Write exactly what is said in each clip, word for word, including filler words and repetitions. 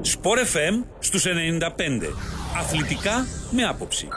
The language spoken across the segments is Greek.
Σπορ εφ εμ στους ενενήντα πέντε. Αθλητικά με άποψη.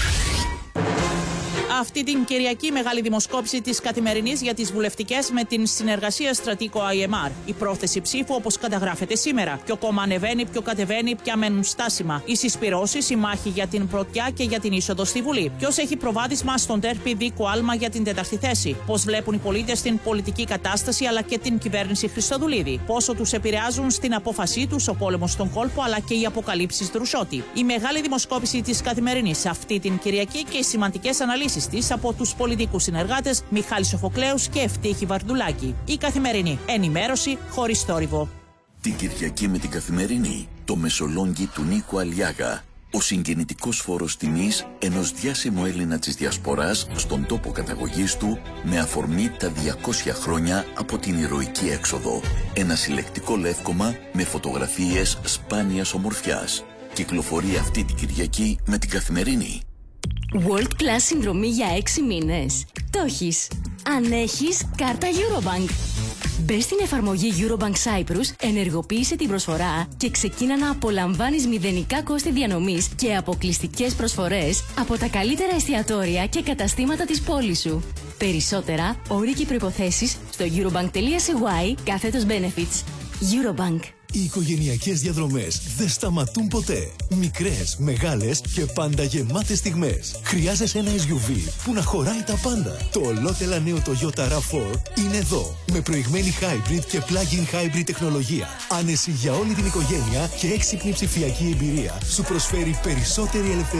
Αυτή την Κυριακή μεγάλη δημοσκόπηση της Καθημερινής για τις βουλευτικές με την συνεργασία Στρατικό άι εμ αρ. Η πρόθεση ψήφου όπως καταγράφεται σήμερα. Ποιο κόμμα ανεβαίνει, ποιο κατεβαίνει, ποια μένουν στάσιμα. Οι συσπυρώσεις, η μάχη για την πρωτιά και για την είσοδο στη Βουλή. Ποιος έχει προβάδισμα στον τέρπι δίκο άλμα για την τέταρτη θέση. Πώς βλέπουν οι πολίτες την πολιτική κατάσταση αλλά και την κυβέρνηση Χριστοδουλίδη. Πόσο τους επηρεάζουν στην απόφασή τους ο πόλεμος στον κόλπο αλλά και οι αποκαλύψεις Δρουσότη. Η μεγάλη δημοσκόπηση της Καθημερινής αυτή την Κυριακή και οι σημαντικές αναλύσεις της από τους πολιτικούς συνεργάτες Μιχάλη Σοφοκλέους και Ευτύχη Βαρδουλάκη. Η Καθημερινή. Ενημέρωση χωρίς θόρυβο. Την Κυριακή με την Καθημερινή. Το Μεσολόγγι του Νίκου Αλιάγα. Ο συγκινητικός φόρος τιμής ενός διάσημου Έλληνα της Διασποράς στον τόπο καταγωγής του με αφορμή τα διακόσια χρόνια από την ηρωική έξοδο. Ένα συλλεκτικό λεύκομα με φωτογραφίες σπάνιας ομορφιάς. Κυκλοφορεί αυτή την Κυριακή με την Καθημερινή. World Class συνδρομή για έξι μήνες. Το έχεις. Αν έχεις κάρτα Eurobank. Μπες στην εφαρμογή Eurobank Cyprus, ενεργοποίησε την προσφορά και ξεκίνα να απολαμβάνεις μηδενικά κόστη διανομής και αποκλειστικές προσφορές από τα καλύτερα εστιατόρια και καταστήματα της πόλης σου. Περισσότερα, όροι και προϋποθέσεις στο eurobank.cy κάθετος benefits. Eurobank. Οι οικογενειακές διαδρομές δεν σταματούν ποτέ. Μικρές, μεγάλες και πάντα γεμάτες στιγμές. Χρειάζεσαι ένα ες γιου βι που να χωράει τα πάντα. Το ολότελα νέο Toyota ραβ φορ είναι εδώ. Με προηγμένη hybrid και plug-in hybrid τεχνολογία. Άνεση για όλη την οικογένεια και έξυπνη ψηφιακή εμπειρία. Σου προσφέρει περισσότερη ελευθερία.